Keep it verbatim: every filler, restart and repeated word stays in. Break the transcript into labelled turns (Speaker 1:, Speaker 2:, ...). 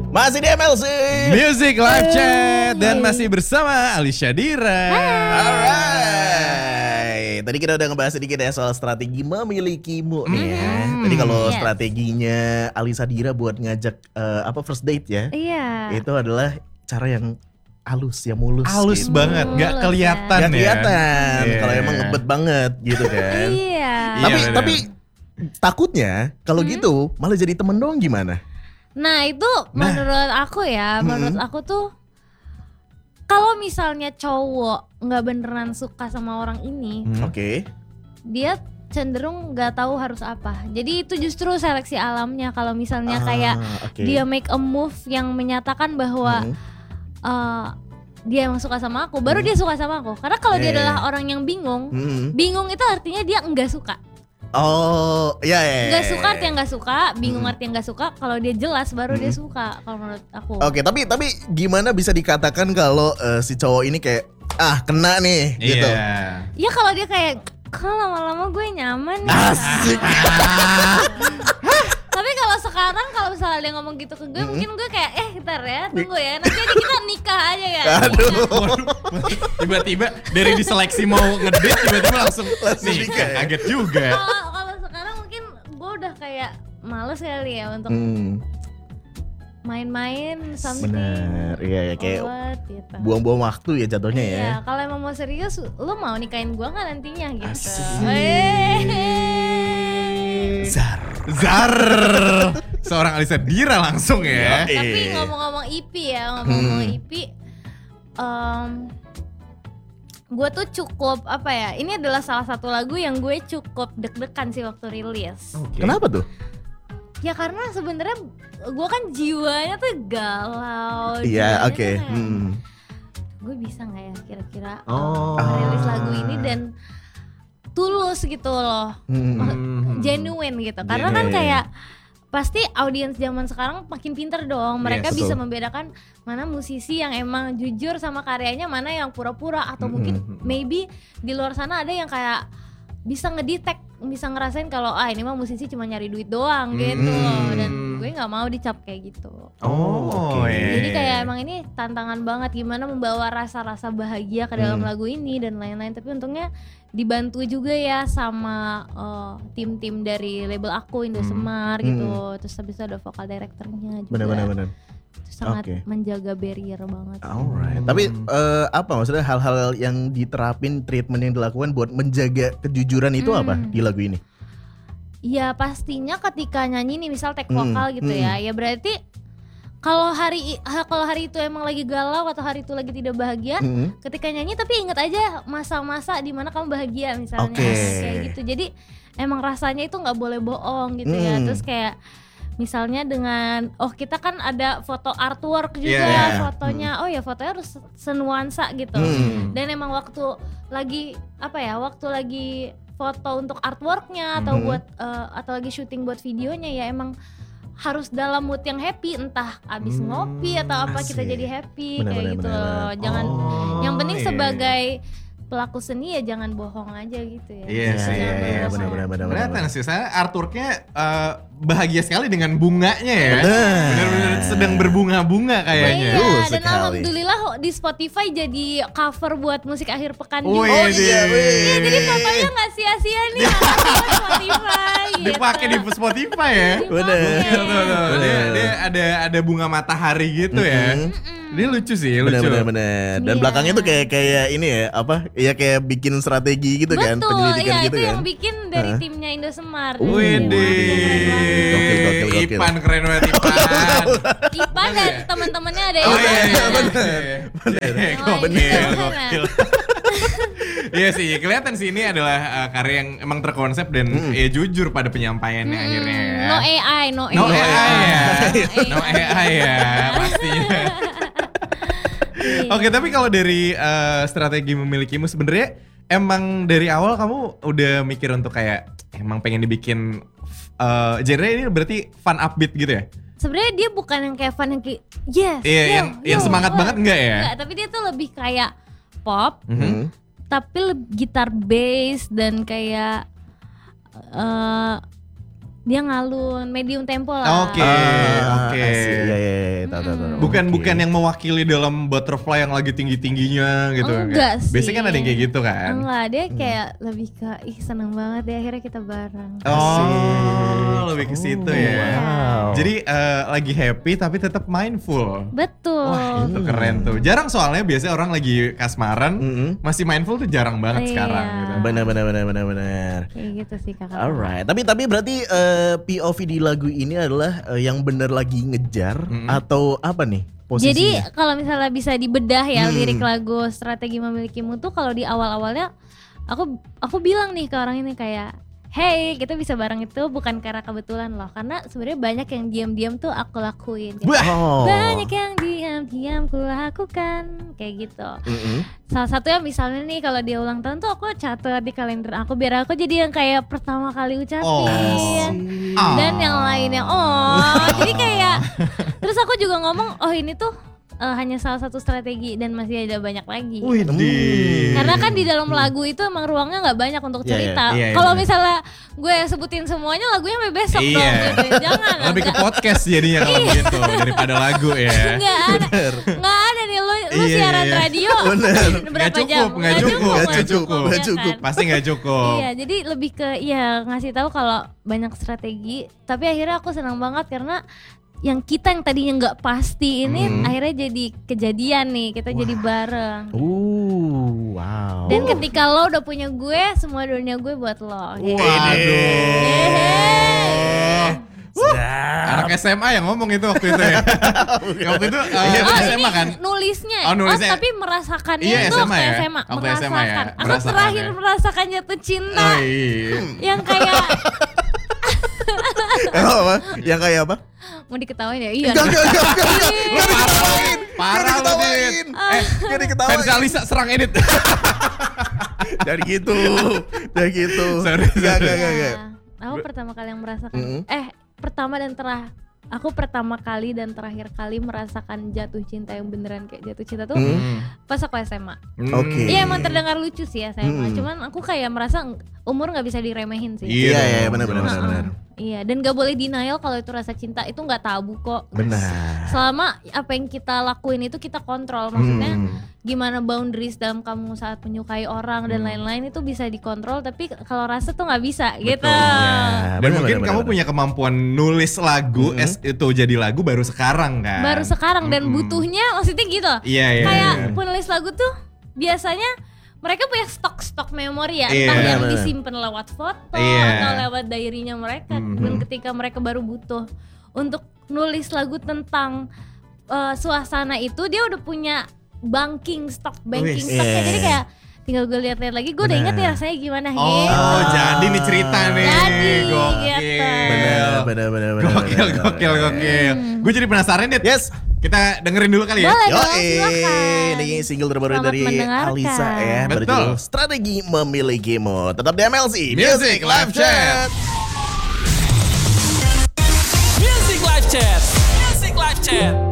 Speaker 1: Masih di M L C
Speaker 2: Music Live Chat dan masih bersama Alisha Dira.
Speaker 1: Alright. Tadi kita udah ngebahas sedikit ya soal strategi memilikimu nih ya. Tadi kalau
Speaker 3: Yes.
Speaker 1: strateginya Alisha Dira buat ngajak eh, apa first date ya,
Speaker 3: Iya.
Speaker 1: itu adalah cara yang halus, yang mulus.
Speaker 2: Halus
Speaker 1: gitu.
Speaker 2: banget, nggak
Speaker 3: Mulus,
Speaker 2: kelihatan
Speaker 1: Gak
Speaker 2: ya.
Speaker 1: kelihatan
Speaker 2: Iya.
Speaker 1: kalau emang ngebet banget gitu kan.
Speaker 3: Iya.
Speaker 1: Tapi
Speaker 2: Iya, bener.
Speaker 1: tapi takutnya kalau
Speaker 3: Hmm?
Speaker 1: gitu malah jadi temen doang gimana?
Speaker 3: Nah itu menurut aku ya, menurut aku tuh kalau misalnya cowok nggak beneran suka sama orang ini,
Speaker 2: Hmm.
Speaker 1: Oke.
Speaker 3: dia cenderung nggak tahu harus apa. Jadi itu justru seleksi alamnya. Kalau misalnya
Speaker 1: Ah,
Speaker 3: kayak
Speaker 1: oke.
Speaker 3: dia make a move yang menyatakan bahwa
Speaker 1: Hmm.
Speaker 3: eh, dia emang suka sama aku, baru
Speaker 1: Hmm.
Speaker 3: dia suka sama aku. Karena kalau dia
Speaker 1: Iya,
Speaker 3: adalah
Speaker 1: iya.
Speaker 3: orang yang bingung,
Speaker 1: Hmm.
Speaker 3: bingung itu artinya dia nggak suka.
Speaker 1: Oh, ya ya.
Speaker 3: Nggak suka artinya nggak suka, bingung
Speaker 1: Hmm.
Speaker 3: artinya nggak suka. Kalau dia jelas baru dia
Speaker 1: Hmm.
Speaker 3: suka. Kalau menurut aku.
Speaker 1: Oke, tapi tapi gimana bisa dikatakan kalau eh, si cowok ini kayak ah kena nih gitu.
Speaker 2: Iya.
Speaker 3: Ya kalau dia kayak kalau lama-lama gue nyaman ya.
Speaker 1: Asik.
Speaker 3: Tapi kalau sekarang kalau misalnya dia ngomong gitu ke gue,
Speaker 1: Mm-mm.
Speaker 3: mungkin gue kayak eh bentar ya, tunggu ya. Nanti aja kita nikah aja ya.
Speaker 1: Aduh.
Speaker 2: Tiba-tiba dari diseleksi mau ngedate tiba-tiba langsung
Speaker 1: Langsung
Speaker 2: nih,
Speaker 1: nikah ya?
Speaker 2: kaget juga.
Speaker 3: Kalau kalau sekarang mungkin gue udah kayak males kali ya untuk
Speaker 1: Hmm,
Speaker 3: main-main something.
Speaker 1: benar. Iya ya kayak
Speaker 3: What, gitu.
Speaker 1: buang-buang waktu ya jatuhnya ya.
Speaker 3: Iya, kalau emang mau serius, lo mau nikahin gue nggak nantinya gitu.
Speaker 1: Asik.
Speaker 3: Eh.
Speaker 1: Zar.
Speaker 2: Zar. Seorang Alisha Dira langsung ya.
Speaker 1: Yo.
Speaker 3: Tapi
Speaker 1: Eh.
Speaker 3: ngomong-ngomong I P ya, ngomong-ngomong
Speaker 1: Hmm.
Speaker 3: I P, um, gue tuh cukup apa ya? Ini adalah salah satu lagu yang gue cukup deg-degan sih waktu rilis.
Speaker 2: Oke.
Speaker 1: Kenapa tuh?
Speaker 3: Ya karena sebenarnya gue kan jiwanya tuh galau.
Speaker 1: Iya,
Speaker 3: jiwanya
Speaker 1: oke.
Speaker 3: tuh kayak,
Speaker 1: Hmm.
Speaker 3: gue bisa nggak ya kira-kira
Speaker 2: Oh.
Speaker 3: uh, merilis lagu ini dan tulus gitu loh,
Speaker 1: Hmm.
Speaker 2: Hmm.
Speaker 3: genuine gitu. Karena kan
Speaker 1: Genuine.
Speaker 3: kayak pasti audiens zaman sekarang makin pinter dong. Mereka
Speaker 2: Yes,
Speaker 3: bisa
Speaker 1: betul.
Speaker 3: membedakan mana musisi yang emang jujur sama karyanya, mana yang pura-pura atau mungkin
Speaker 2: Mm-mm.
Speaker 3: maybe di luar sana ada yang kayak bisa ngedetect, bisa ngerasain kalau ah ini mah musisi cuma nyari duit doang gitu
Speaker 2: Hmm.
Speaker 3: loh. Dan gue nggak mau dicap kayak gitu.
Speaker 2: Oh,
Speaker 1: Oke.
Speaker 2: iya.
Speaker 3: Jadi kayak emang ini tantangan banget gimana membawa rasa-rasa bahagia ke dalam
Speaker 1: Hmm.
Speaker 3: lagu ini dan lain-lain. Tapi untungnya dibantu juga ya sama uh, tim-tim dari label aku Indosemar
Speaker 1: Hmm.
Speaker 3: gitu. Terus habis itu ada vokal directornya juga.
Speaker 1: Benar-benar benar.
Speaker 3: Itu sangat
Speaker 1: Oke.
Speaker 3: menjaga barrier banget.
Speaker 1: Alright.
Speaker 2: Hmm.
Speaker 1: Tapi eh, apa maksudnya hal-hal yang diterapin, treatment yang dilakukan buat menjaga kejujuran itu
Speaker 3: Hmm.
Speaker 1: apa di lagu ini?
Speaker 3: Ya pastinya ketika nyanyi nih misal take
Speaker 1: Hmm,
Speaker 3: vokal gitu
Speaker 1: hmm.
Speaker 3: ya. Ya berarti kalau hari i- ha- kalau hari itu emang lagi galau atau hari itu lagi tidak bahagia,
Speaker 1: Hmm.
Speaker 3: ketika nyanyi tapi ingat aja masa-masa di mana kamu bahagia misalnya
Speaker 1: Oke.
Speaker 3: kayak gitu. Jadi emang rasanya itu nggak boleh bohong gitu ya.
Speaker 1: Hmm.
Speaker 3: Terus kayak misalnya dengan oh kita kan ada foto artwork juga
Speaker 2: Iya, iya.
Speaker 3: fotonya. Oh ya fotonya harus senuansa gitu.
Speaker 1: Hmm.
Speaker 3: Dan emang waktu lagi apa ya? Waktu lagi foto untuk artworknya atau
Speaker 1: Mhm.
Speaker 3: buat eh, atau lagi syuting buat videonya ya emang harus dalam mood yang happy, entah abis
Speaker 2: Hmm,
Speaker 3: ngopi atau apa kita
Speaker 1: asik.
Speaker 3: jadi happy
Speaker 1: Benar,
Speaker 3: kayak
Speaker 1: benar,
Speaker 3: gitu
Speaker 1: benar,
Speaker 3: loh.
Speaker 1: benar.
Speaker 3: Jangan
Speaker 2: Oh,
Speaker 3: yang penting
Speaker 2: iya.
Speaker 3: sebagai pelaku seni ya jangan bohong aja gitu ya.
Speaker 2: Iya
Speaker 1: Iya,
Speaker 2: sih,
Speaker 1: iya,
Speaker 3: Jangan
Speaker 1: iya,
Speaker 3: berbohong.
Speaker 1: benar-benar benar.
Speaker 2: Kelihatan sih, saya artworknya eh, bahagia sekali dengan bunganya ya.
Speaker 1: Benar.
Speaker 2: Benar-benar sedang berbunga-bunga kayaknya.
Speaker 3: Iya,
Speaker 1: Betul
Speaker 3: dan
Speaker 1: sekali.
Speaker 3: alhamdulillah di Spotify jadi cover buat musik akhir pekan
Speaker 2: Wih,
Speaker 3: juga.
Speaker 1: Oh iya,
Speaker 2: di-
Speaker 1: wih.
Speaker 3: Iya, jadi fotonya nggak sia-sia nih buat Spotify. gitu.
Speaker 2: dipakai di Spotify ya.
Speaker 3: Dipakai.
Speaker 1: Benar.
Speaker 2: Tuh, tuh, tuh. Dia,
Speaker 1: Benar.
Speaker 2: dia ada ada bunga matahari gitu ya.
Speaker 1: Mm-mm.
Speaker 2: Dia lucu sih, lucu.
Speaker 1: Benar-benar benar. Dan
Speaker 3: Iya.
Speaker 1: belakangnya tuh kayak kayak ini ya, apa? Ya kayak bikin strategi gitu kan,
Speaker 3: Betul,
Speaker 1: penyelidikan
Speaker 3: ya
Speaker 1: gitu
Speaker 3: itu
Speaker 1: kan.
Speaker 3: yang bikin dari
Speaker 1: Hah?
Speaker 3: timnya Indosemar.
Speaker 1: Wih,
Speaker 2: Widih.
Speaker 1: Gokil, gokil, gokil.
Speaker 2: Ipan keren banget Ipan.
Speaker 3: Ipa dan teman-temannya ada
Speaker 2: Oh
Speaker 3: yang
Speaker 2: iya, iya,
Speaker 3: mana?
Speaker 2: bener. Bener.
Speaker 3: Yang
Speaker 2: Gokil,
Speaker 3: lainnya.
Speaker 2: gokil. Iya sih, kelihatan sih ini adalah uh, karya yang emang terkonsep dan
Speaker 1: Mm.
Speaker 2: ya jujur pada penyampaiannya
Speaker 3: Mm-mm.
Speaker 2: akhirnya ya.
Speaker 3: No A I, no A I.
Speaker 2: No A I ya.
Speaker 3: No
Speaker 2: No A I ya, pastinya.
Speaker 3: Iya.
Speaker 2: Oke, tapi kalau dari uh, strategi memilikimu sebenarnya emang dari awal kamu udah mikir untuk kayak emang pengen dibikin uh, genre ini berarti fun upbeat gitu ya?
Speaker 3: Sebenarnya dia bukan yang kayak fun yang kayak yes,
Speaker 2: Iya,
Speaker 3: yo,
Speaker 2: yang- yang
Speaker 3: yo,
Speaker 2: semangat
Speaker 3: wah.
Speaker 2: banget enggak ya?
Speaker 3: Enggak, tapi dia tuh lebih kayak pop,
Speaker 1: Mhm.
Speaker 3: tapi lebih gitar bass dan kayak eh dia ngalun, medium tempo lah.
Speaker 2: Oke,
Speaker 1: Ah,
Speaker 2: oke.
Speaker 1: asik. Iya, iya, iya. Tahu, tahu, tahu.
Speaker 2: Bukan
Speaker 1: Oke.
Speaker 2: bukan yang mewakili dalam butterfly yang lagi tinggi-tingginya gitu.
Speaker 3: Enggak
Speaker 2: Kayak- Biasanya
Speaker 3: sih.
Speaker 2: kan ada yang kayak gitu kan.
Speaker 3: Enggak, dia kayak lebih ke ih seneng banget deh akhirnya kita bareng.
Speaker 2: Oh, lebih ke situ ya.
Speaker 1: Wow.
Speaker 2: Jadi eh, lagi happy tapi tetap mindful.
Speaker 3: Betul.
Speaker 2: Wah, itu keren tuh. Jarang soalnya biasanya orang lagi kasmaran
Speaker 1: Mm-mm.
Speaker 2: masih mindful tuh jarang banget
Speaker 3: Iya.
Speaker 2: sekarang gitu.
Speaker 1: Benar, benar, benar, benar, benar.
Speaker 3: Kayak gitu sih kakak.
Speaker 1: Alright, tapi tapi berarti eh, P O V di lagu ini adalah eh, yang benar lagi ngejar
Speaker 2: Mm-mm.
Speaker 1: atau apa nih
Speaker 3: Jadi
Speaker 1: posisinya?
Speaker 3: kalau misalnya bisa dibedah ya
Speaker 1: Hmm.
Speaker 3: lirik lagu Strategi Memilikimu tuh kalau di awal-awalnya aku aku bilang nih ke orang ini kayak hey kita bisa bareng itu bukan karena kebetulan loh, karena sebenarnya banyak yang diam-diam tuh aku lakuin gitu.
Speaker 1: Oh.
Speaker 3: Banyak yang diam-diam ku lakukan kayak gitu.
Speaker 1: Mm-mm.
Speaker 3: Salah satunya misalnya nih kalau dia ulang tahun tuh aku catat di kalender aku biar aku jadi yang kayak pertama kali ucapin.
Speaker 2: Oh. Ah.
Speaker 3: Dan yang lainnya oh. Jadi kayak terus aku juga ngomong oh ini tuh eh, hanya salah satu strategi dan masih ada banyak lagi.
Speaker 2: Wih, di.
Speaker 3: Karena kan di dalam lagu itu emang ruangnya nggak banyak untuk
Speaker 1: Iya, iya.
Speaker 3: cerita.
Speaker 2: Iya, iya,
Speaker 3: Kalau
Speaker 2: bener.
Speaker 3: misalnya gue sebutin semuanya lagunya sampai besok
Speaker 2: Iya.
Speaker 3: dong gitu. Jangan.
Speaker 2: Lebih ke
Speaker 3: agak-
Speaker 2: podcast jadinya kalau gitu daripada lagu ya.
Speaker 3: Nggak ada, nggak ada nih lu, lu
Speaker 2: Iya,
Speaker 3: siaran
Speaker 2: iya.
Speaker 3: radio
Speaker 1: Bener.
Speaker 3: berapa
Speaker 2: Nggak cukup,
Speaker 3: jam?
Speaker 2: nggak cukup,
Speaker 1: nggak
Speaker 3: nggak
Speaker 1: cukup, nggak
Speaker 3: ya
Speaker 1: cukup.
Speaker 3: kan?
Speaker 2: Pasti nggak cukup.
Speaker 3: Iya, jadi lebih ke ya ngasih tahu kalau banyak strategi. Tapi akhirnya aku senang banget karena yang kita yang tadinya nggak pasti ini
Speaker 2: Hmm.
Speaker 3: akhirnya jadi kejadian nih, kita jadi bareng.
Speaker 1: Uh, wow.
Speaker 3: Dan ketika lo udah punya gue, semua dunia gue buat lo. Gitu.
Speaker 2: Waduh.
Speaker 1: Sedap.
Speaker 2: Anak S M A yang ngomong itu waktu itu ya. Waktu itu eh,
Speaker 3: Oh
Speaker 2: S M A
Speaker 3: ini
Speaker 2: kan.
Speaker 3: nulisnya,
Speaker 2: Oh, nulisnya.
Speaker 3: tapi merasakannya
Speaker 2: Iya,
Speaker 3: itu
Speaker 2: S M A
Speaker 3: waktu
Speaker 2: ya?
Speaker 3: S M A,
Speaker 2: Waktu S M A ya?
Speaker 3: merasakan. Aku
Speaker 2: Merasakan
Speaker 3: terakhir
Speaker 2: ya?
Speaker 3: merasakan jatuh cinta
Speaker 2: Oh, iya.
Speaker 3: yang kayak
Speaker 1: Emang apa? Yang kayak apa?
Speaker 3: mau diketawain ya, iya.
Speaker 1: Enggak, enggak, enggak, enggak, enggak. Enggak diketawain.
Speaker 2: Parah
Speaker 1: Enggak
Speaker 2: lu,
Speaker 1: diketawain.
Speaker 2: Dit.
Speaker 1: Eh, enggak diketawain.
Speaker 2: Fans Alisa serang edit.
Speaker 1: Dari gitu. Dari gitu.
Speaker 2: Sorry,
Speaker 1: Enggak,
Speaker 2: sorry.
Speaker 1: enggak, enggak, enggak.
Speaker 3: Nah, aku pertama kali yang merasakan,
Speaker 1: Mm-mm.
Speaker 3: eh pertama dan terakhir, aku pertama kali dan terakhir kali merasakan jatuh cinta yang beneran kayak jatuh cinta tuh
Speaker 1: Hmm.
Speaker 3: pas aku S M A.
Speaker 1: Oke.
Speaker 3: Iya emang terdengar lucu sih ya S M A,
Speaker 1: Hmm.
Speaker 3: cuman aku kayak merasa ng- umur nggak bisa diremehin sih.
Speaker 2: Iya,
Speaker 1: Iya, iya,
Speaker 2: dong.
Speaker 1: benar, benar, benar,
Speaker 3: Heeh.
Speaker 1: benar.
Speaker 3: Iya, dan gak boleh denial kalau itu rasa cinta, itu nggak tabu kok.
Speaker 1: Benar.
Speaker 3: Selama apa yang kita lakuin itu kita kontrol, maksudnya
Speaker 1: Hmm.
Speaker 3: gimana boundaries dalam kamu saat menyukai orang dan
Speaker 2: Hmm.
Speaker 3: lain-lain itu bisa dikontrol, tapi kalau rasa tuh nggak bisa gitu.
Speaker 1: Ya,
Speaker 2: Dan
Speaker 1: benar,
Speaker 2: mungkin
Speaker 1: benar,
Speaker 2: kamu
Speaker 1: benar.
Speaker 2: punya kemampuan nulis lagu
Speaker 1: Mm-mm.
Speaker 2: es itu jadi lagu baru sekarang kan.
Speaker 3: Baru sekarang dan
Speaker 2: Mm-mm.
Speaker 3: butuhnya maksudnya gitu.
Speaker 2: Iya, iya.
Speaker 3: Kayak
Speaker 2: iya.
Speaker 3: penulis lagu tuh biasanya mereka punya stok-stok memori ya,
Speaker 2: Iya,
Speaker 3: entah yang
Speaker 1: benar.
Speaker 3: disimpan lewat foto
Speaker 2: Iya.
Speaker 3: atau lewat diary-nya mereka.
Speaker 2: Mhm.
Speaker 3: Dan ketika mereka baru butuh untuk nulis lagu tentang uh, suasana itu, dia udah punya banking stok, banking
Speaker 2: Wis.
Speaker 3: stoknya.
Speaker 1: Iya.
Speaker 3: Jadi kayak tinggal gue lihat-lihat lagi, gue udah inget
Speaker 1: Benar.
Speaker 3: ya rasanya gimana
Speaker 2: Oh,
Speaker 3: gitu.
Speaker 2: jadi nih cerita nih.
Speaker 3: Jadi,
Speaker 2: Gokil.
Speaker 3: gitu.
Speaker 1: Benar, benar, benar, benar.
Speaker 2: Gokil,
Speaker 1: benar,
Speaker 2: gokil,
Speaker 1: benar.
Speaker 2: gokil. Gue jadi penasaran deh.
Speaker 1: Yes.
Speaker 2: Kita dengerin dulu kali ya.
Speaker 3: Boleh
Speaker 1: Yo,
Speaker 3: dong, silakan.
Speaker 1: ini single terbaru
Speaker 3: Selamat
Speaker 1: dari
Speaker 3: mendengarkan.
Speaker 1: Alisa ya,
Speaker 2: Betul.
Speaker 1: berjudul Strategi Memilikimu. Tetap di M L C
Speaker 2: Music Live Chat.
Speaker 4: Music Live Chat. Music Live Chat.